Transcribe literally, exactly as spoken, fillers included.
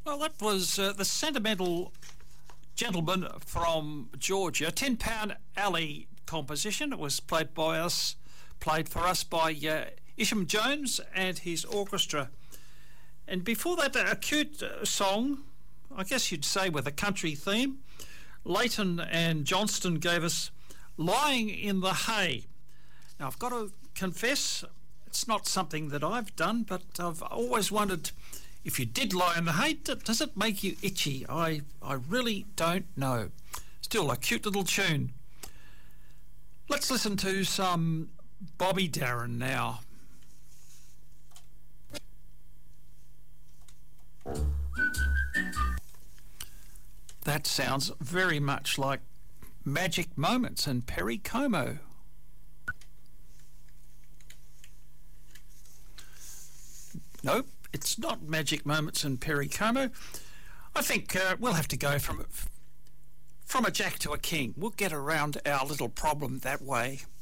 Well, that was uh, the Sentimental Gentleman from Georgia, ten pound Alley composition. It was played by us, played for us by uh, Isham Jones and his orchestra. And before that, a cute uh, song, I guess you'd say with a country theme. Leighton and Johnston gave us Lying in the Hay. Now, I've got to confess, it's not something that I've done, but I've always wondered, if you did lie in the hay, does it make you itchy? I, I really don't know. Still, a cute little tune. Let's listen to some Bobby Darin now. That sounds very much like Magic Moments and Perry Como. Nope, it's not Magic Moments and Perry Como. I think uh, we'll have to go from from a jack to a king. We'll get around our little problem that way.